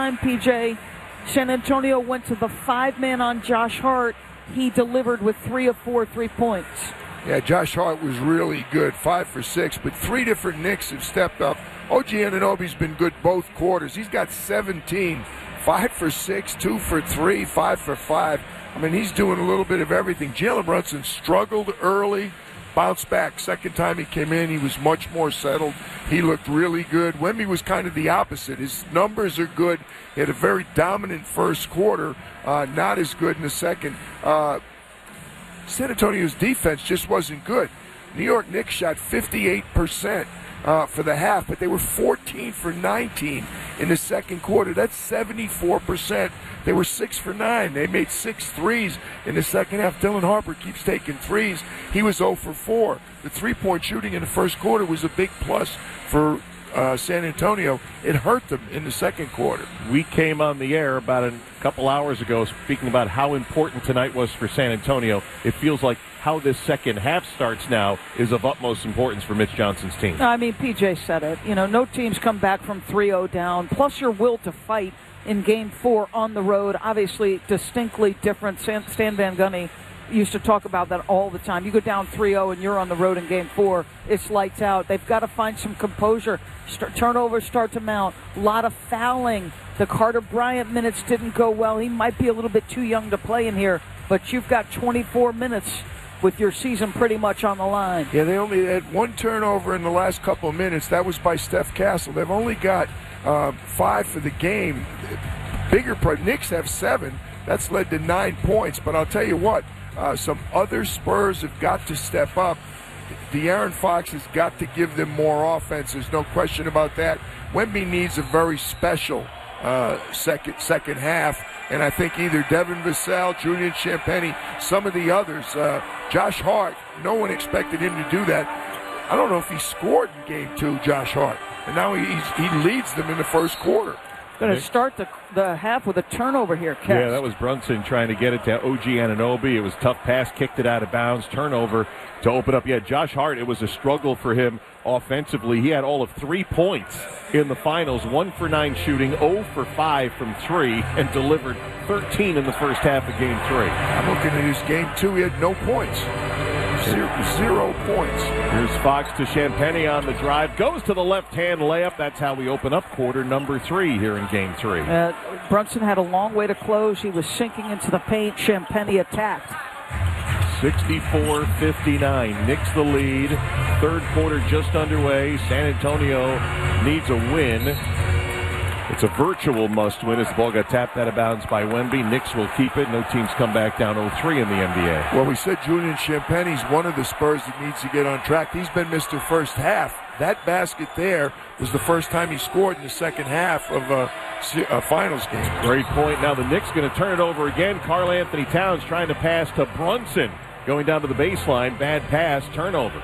time, PJ, San Antonio went to the 5-man on Josh Hart. He delivered with 3 of 4 3-points. Yeah, Josh Hart was really good, 5 for 6, but 3 different Knicks have stepped up. OG Anunoby's been good both quarters. He's got 17, 5 for 6, 2 for 3, 5 for 5. I mean, he's doing a little bit of everything. Jalen Brunson struggled early, bounced back. Second time he came in, he was much more settled. He looked really good. Wemby was kind of the opposite. His numbers are good. He had a very dominant first quarter, not as good in the second. San Antonio's defense just wasn't good. New York Knicks shot 58% for the half, but they were 14 for 19 in the second quarter. That's 74%. They were 6 for 9. They made 6 threes in the second half. Dylan Harper keeps taking threes. He was 0 for 4. The three-point shooting in the first quarter was a big plus for San Antonio. It hurt them in the second quarter. We came on the air about a couple hours ago speaking about how important tonight was for San Antonio. It feels like how this second half starts now is of utmost importance for Mitch Johnson's team. I mean, PJ said it. You know, no teams come back from 3-0 down, plus your will to fight in Game 4 on the road. Obviously, distinctly different. Stan Van Gundy used to talk about that all the time. You go down 3-0 and you're on the road in Game 4, it's lights out. They've got to find some composure. Turnovers start to mount. A lot of fouling. The Carter Bryant minutes didn't go well. He might be a little bit too young to play in here, but you've got 24 minutes with your season pretty much on the line. Yeah, they only had 1 turnover in the last couple of minutes. That was by Steph Castle. They've only got 5 for the game. Knicks have 7. That's led to 9 points. But I'll tell you what, some other Spurs have got to step up. De'Aaron Fox has got to give them more offense. There's no question about that. Wemby needs a very special second half. And I think either Devin Vassell, Julian Champagnie, some of the others, Josh Hart, no one expected him to do that. I don't know if he scored in Game 2, Josh Hart. And now he leads them in the first quarter. Going to start the half with a turnover here, Kev. Yeah, that was Brunson trying to get it to OG Anunoby. It was a tough pass, kicked it out of bounds, turnover to open up. Yeah, Josh Hart, it was a struggle for him offensively. He had all of 3 points in the finals, 1 for 9 shooting, 0 for 5 from 3, and delivered 13 in the first half of Game 3. I'm looking at his Game 2. He had no points. 0 points. Here's Fox to Champagnie on the drive. Goes to the left-hand layup. That's how we open up quarter number 3 here in Game 3. Brunson had a long way to close. He was sinking into the paint. Champagnie attacked. 64-59. Knicks the lead. Third quarter just underway. San Antonio needs a win. It's a virtual must-win as the ball got tapped out of bounds by Wemby. Knicks will keep it. No teams come back down 0-3 in the NBA. Well, we said Julian Champagnie's one of the Spurs that needs to get on track. He's been Mr. First Half. That basket there was the first time he scored in the second half of a finals game. Great point. Now the Knicks going to turn it over again. Karl Anthony Towns trying to pass to Brunson. Going down to the baseline. Bad pass. Turnover.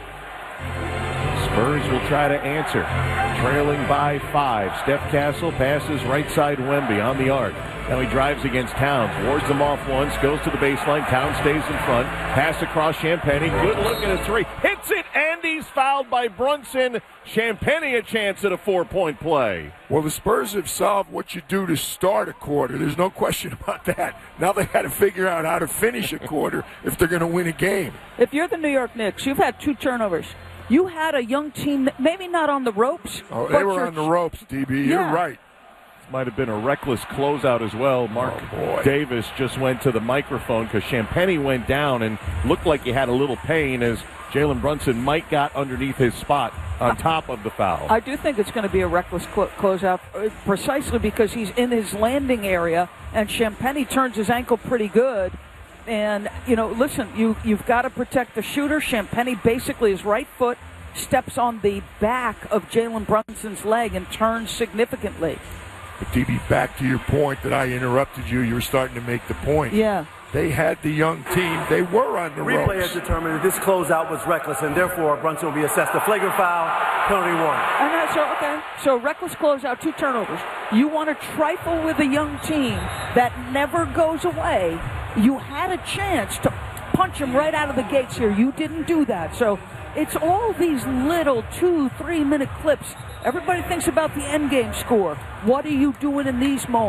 Spurs will try to answer. Trailing by 5. Steph Castle passes right side Wemby on the arc. Now he drives against Towns. Wards them off once. Goes to the baseline. Towns stays in front. Pass across Champagnie. Good look at a 3. Hits it, and he's fouled by Brunson. Champagnie a chance at a 4-point play. Well, the Spurs have solved what you do to start a quarter. There's no question about that. Now they got to figure out how to finish a quarter if they're going to win a game. If you're the New York Knicks, you've had 2 turnovers. You had a young team that maybe not on the ropes. Oh, they were on the ropes, DB. You're right. Might have been a reckless closeout as well. Mark Davis just went to the microphone because Champagnie went down and looked like he had a little pain as Jalen Brunson might got underneath his spot on top of the foul. I do think it's going to be a reckless closeout precisely because he's in his landing area and Champagnie turns his ankle pretty good. And, you know, listen, you've got to protect the shooter. Champagnie basically his right foot steps on the back of Jalen Brunson's leg and turns significantly. But DB, back to your point that I interrupted you. You were starting to make the point. Yeah. They had the young team. They were on the ropes. Replay has determined that this closeout was reckless, and therefore Brunson will be assessed a flagrant foul, penalty 1. So reckless closeout, 2 turnovers. You want to trifle with a young team that never goes away. You had a chance to punch him right out of the gates here. You didn't do that. So it's all these little 2-3 minute clips. Everybody thinks about the end game score. What are you doing in these moments?